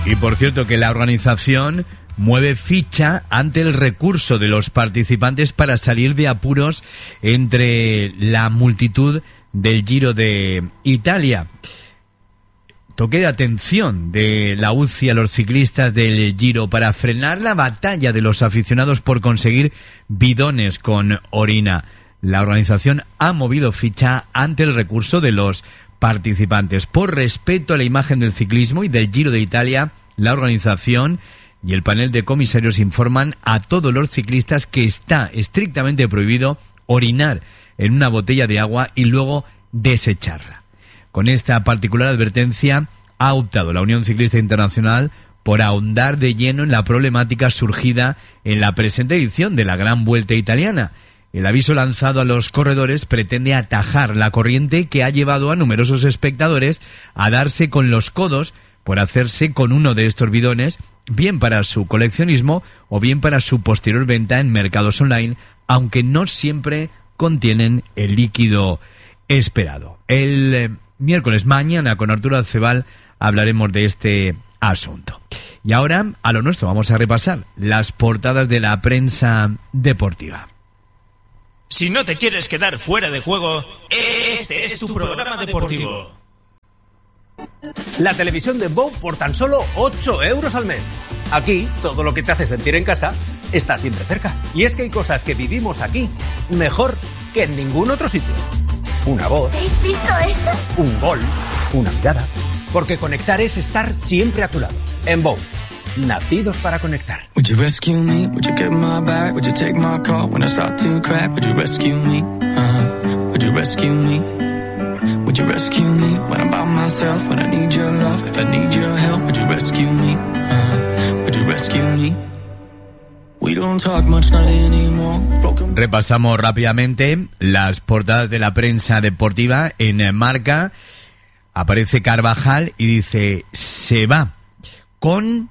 Y por cierto que la organización mueve ficha ante el recurso de los participantes para salir de apuros entre la multitud del Giro de Italia. Toque de atención de la UCI a los ciclistas del Giro para frenar la batalla de los aficionados por conseguir bidones con orina. La organización ha movido ficha ante el recurso de los participantes. Por respeto a la imagen del ciclismo y del Giro de Italia, la organización y el panel de comisarios informan a todos los ciclistas que está estrictamente prohibido orinar en una botella de agua y luego desecharla. Con esta particular advertencia ha optado la Unión Ciclista Internacional por ahondar de lleno en la problemática surgida en la presente edición de la Gran Vuelta Italiana. El aviso lanzado a los corredores pretende atajar la corriente que ha llevado a numerosos espectadores a darse con los codos por hacerse con uno de estos bidones, bien para su coleccionismo o bien para su posterior venta en mercados online, aunque no siempre contienen el líquido esperado. El miércoles mañana con Arturo Acebal hablaremos de este asunto. Y ahora, a lo nuestro, vamos a repasar las portadas de la prensa deportiva. Si no te quieres quedar fuera de juego, este es tu programa deportivo. La televisión de Bow por tan solo 8 euros al mes. Aquí, todo lo que te hace sentir en casa está siempre cerca. Y es que hay cosas que vivimos aquí mejor que en ningún otro sitio. Una voz. ¿Habéis visto eso? Un gol. Una mirada. Porque conectar es estar siempre a tu lado. En Bow, nacidos para conectar. Would you rescue me? Would you get my back? Would you take my call when I start to crack? Would you rescue me? Would you rescue me? Would you rescue me when I'm by myself? When I need your love, if I need your help, would you rescue me? Would you rescue me? We don't talk much, not anymore. Repasamos rápidamente las portadas de la prensa deportiva. En Marca aparece Carvajal y dice: se va con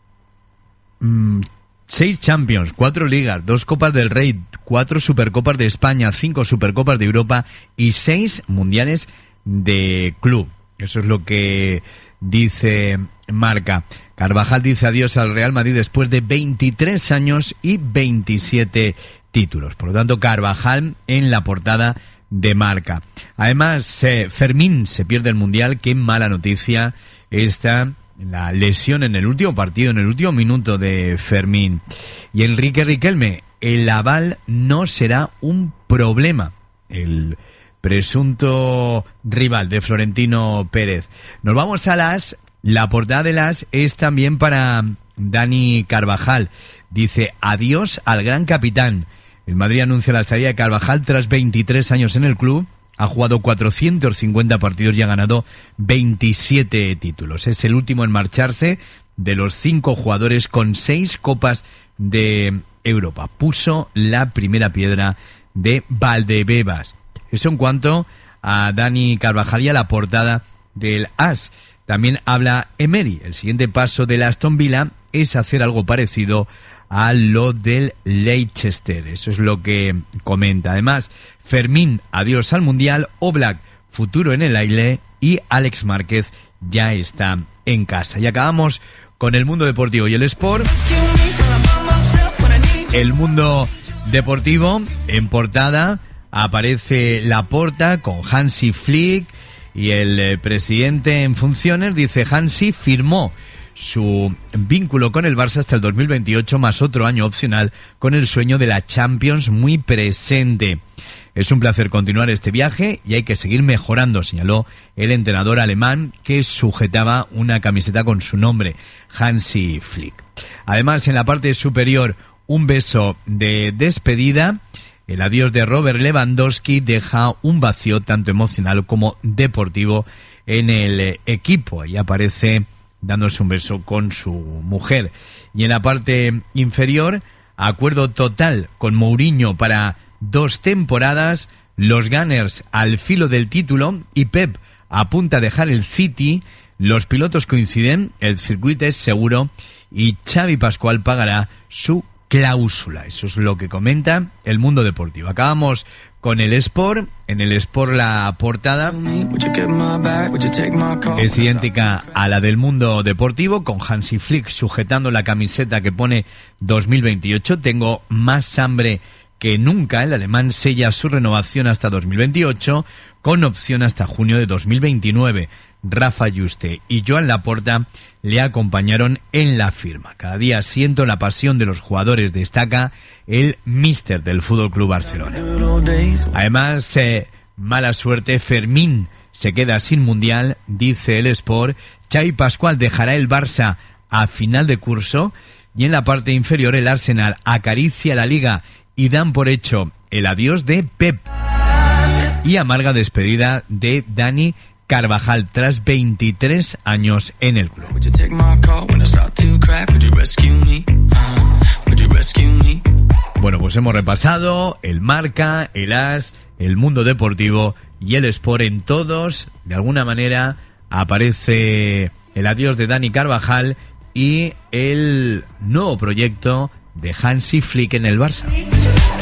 6 Champions, 4 Ligas, 2 Copas del Rey, 4 Supercopas de España, 5 Supercopas de Europa y 6 Mundiales de Club. Eso es lo que dice Marca. Carvajal dice adiós al Real Madrid después de 23 años y 27 títulos. Por lo tanto, Carvajal en la portada de Marca. Además, Fermín se pierde el Mundial. Qué mala noticia esta, la lesión en el último partido, en el último minuto de Fermín. Y Enrique Riquelme, el aval no será un problema. El presunto rival de Florentino Pérez. Nos vamos a la portada de las es también para Dani Carvajal. Dice: adiós al gran capitán. El Madrid anuncia la salida de Carvajal tras 23 años en el club. Ha jugado 450 partidos y ha ganado 27 títulos. Es el último en marcharse de los 5 jugadores con 6 Copas de Europa. Puso la primera piedra de Valdebebas. Eso en cuanto a Dani Carvajal y a la portada del AS. También habla Emery. El siguiente paso del Aston Villa es hacer algo parecido a lo del Leicester. Eso es lo que comenta. Además, Fermín, adiós al Mundial. Oblak, futuro en el aire. Y Alex Márquez ya está en casa. Y acabamos con el mundo deportivo y el sport. El mundo deportivo, en portada aparece Laporta con Hansi Flick y el presidente en funciones. Dice: Hansi firmó su vínculo con el Barça hasta el 2028 más otro año opcional con el sueño de la Champions muy presente. Es un placer continuar este viaje y hay que seguir mejorando, señaló el entrenador alemán que sujetaba una camiseta con su nombre, Hansi Flick. Además, en la parte superior, un beso de despedida. El adiós de Robert Lewandowski deja un vacío tanto emocional como deportivo en el equipo. Ahí aparece dándose un beso con su mujer. Y en la parte inferior, acuerdo total con Mourinho para 2 temporadas, los Gunners al filo del título y Pep apunta a dejar el City. Los pilotos coinciden, el circuito es seguro y Xavi Pascual pagará su cláusula. Eso es lo que comenta el mundo deportivo. Acabamos con el Sport. En el Sport la portada es idéntica a la del Mundo Deportivo, con Hansi Flick sujetando la camiseta que pone 2028. Tengo más hambre que nunca. El alemán sella su renovación hasta 2028, con opción hasta junio de 2029. Rafa Juste y Joan Laporta le acompañaron en la firma. Cada día siento la pasión de los jugadores, destaca el míster del Fútbol Club Barcelona. Además, mala suerte, Fermín se queda sin mundial, dice el Sport. Xavi Pascual dejará el Barça a final de curso, y en la parte inferior el Arsenal acaricia la Liga y dan por hecho el adiós de Pep y amarga despedida de Dani Carvajal tras 23 años en el club. Bueno, pues hemos repasado el Marca, el AS, el Mundo Deportivo y el Sport. En todos, de alguna manera, aparece el adiós de Dani Carvajal y el nuevo proyecto de Hansi Flick en el Barça.